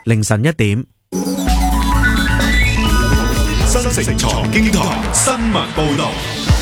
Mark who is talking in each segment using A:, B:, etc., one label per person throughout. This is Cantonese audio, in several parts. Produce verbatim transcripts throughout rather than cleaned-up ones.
A: 凌晨一點。
B: 新城財經台新聞報道。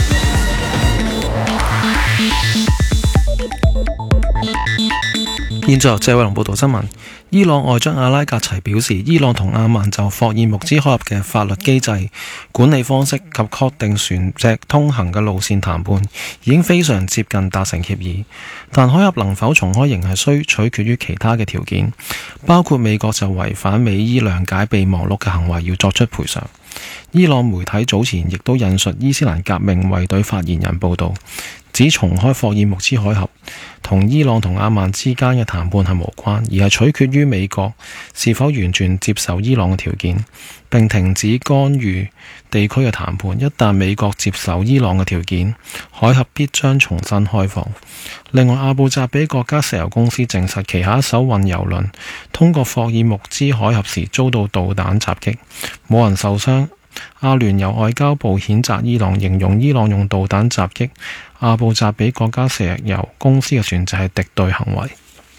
C: 現在由謝偉龍報道新聞。伊朗外長阿拉格齊表示，伊朗同阿曼就霍爾木茲海峽嘅法律機制、管理方式及確定船隻通行嘅路線談判已經非常接近達成協議，但海峽能否重開仍係需取決於其他嘅條件，包括美國就違反美伊諒解備忘錄嘅行為要作出賠償。伊朗媒體早前亦都引述伊斯蘭革命衛隊發言人報道，指重開霍爾木茲海峽同伊朗同阿曼之間嘅談判係無關，而係取決於美國是否完全接受伊朗嘅條件，並停止干預地區嘅談判。一旦美國接受伊朗嘅條件，海峽必將重新開放。另外，阿布扎比國家石油公司證實旗下一艘運油輪通過霍爾木茲海峽時遭到導彈襲擊，冇人受傷。阿聯酋外交部譴責伊朗，形容伊朗用導彈襲擊阿布扎比國家石油公司嘅船隻係敵對行為。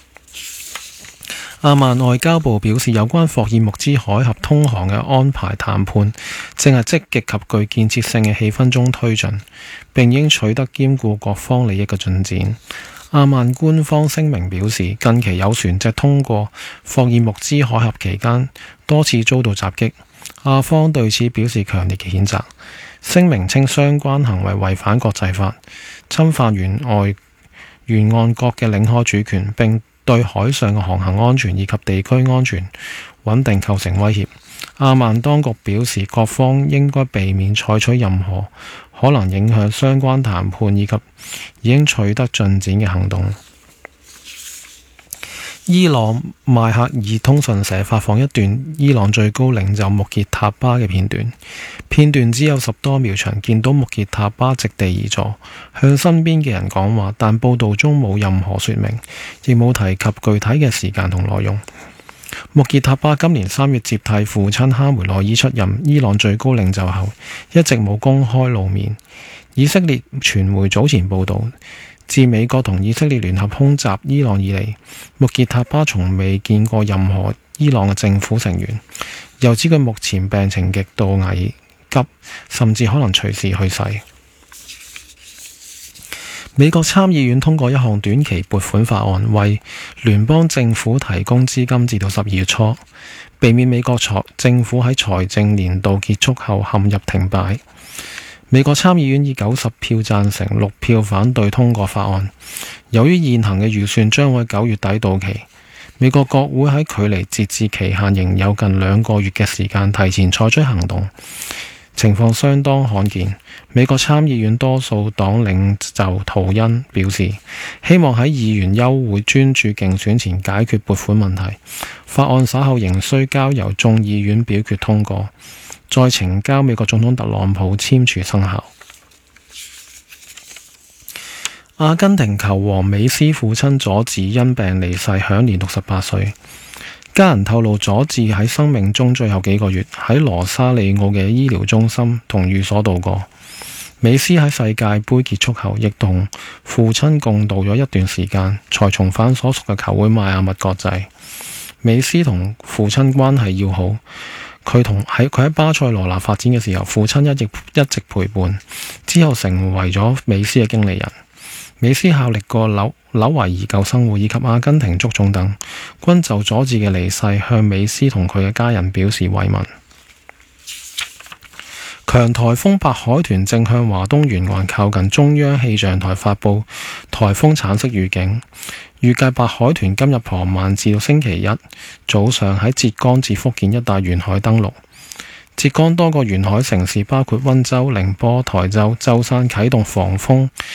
C: 阿曼外交部表示，有關霍爾木茲海峽通航嘅安排談判正係積極及具建設性嘅氣氛中推進，並應取得兼顧各方利益嘅進展。阿曼官方聲明表示，近期有船隻通過霍爾木茲海峽期間多次遭到襲擊，阿方對此表示強烈嘅譴責。聲明稱相關行為違反國際法，侵犯沿外沿岸國嘅領海主權，並對海上嘅航行安全以及地區安全穩定構成威脅。阿曼當局表示，各方應該避免採取任何可能影響相關談判以及已經取得進展嘅行動。伊朗邁克爾通訊社發放一段伊朗最高領袖穆傑塔巴嘅片段，片段只有十多秒長，見到穆傑塔巴席地而坐，向身邊嘅人講話，但報道中冇任何說明，亦冇提及具體嘅時間同內容。穆傑塔巴今年三月接替父親哈梅內伊出任伊朗最高領袖後，一直冇公開露面。以色列傳媒早前報道，自美國同以色列聯合空襲伊朗以嚟，穆傑塔巴從未見過任何伊朗嘅政府成員，又指佢目前病情極度危急，甚至可能隨時去世。美國參議院通過一項短期撥款法案，為聯邦政府提供資金至到十二月初，避免美國財政府喺財政年度結束後陷入停擺。美國參議院以九十票贊成、六票反對通過法案。由於現行嘅預算將會九月底到期，美國國會喺距離截至期限仍有近兩個月嘅時間提前採取行動，情況相當罕見。美國參議院多數黨領袖圖恩表示，希望喺議員休會專注競選前解決撥款問題。法案稍後仍需交由眾議院表決通過，再呈交美國總統特朗普簽署生效。阿根廷球王美斯父親佐治因病離世，享年六十八歲。家人透露，佐治喺生命中最後幾個月喺羅沙利奧嘅醫療中心同寓所度過。美斯喺世界盃結束後，亦同父親共度咗一段時間，才重返所屬嘅球會邁阿密國際。美斯同父親關係要好，佢同喺佢喺巴塞羅那發展嘅時候，父親一直一直陪伴，之後成為咗美斯嘅經理人。美斯效力過紐紐維爾舊生活以及阿根廷足總等，均就佐治嘅離世向美斯同佢嘅家人表示慰問。強颱風白海豚正向華東沿岸靠近，中央氣象台發布颱風橙色預警，預計白海豚今日傍晚至到星期一早上喺浙江至福建一帶沿海登陸。浙江多個沿海城市包括溫州、寧波、台州、舟山啟動防風